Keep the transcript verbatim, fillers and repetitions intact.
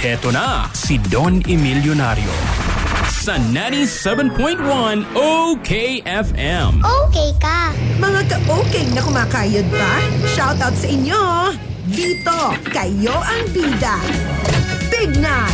Heto na si Don Emilionario sa ninety-seven point one OK F M. Okay ka. Mga ka-okay na kumakayod pa, shoutout sa inyo. Dito, kayo ang bida. Big Night,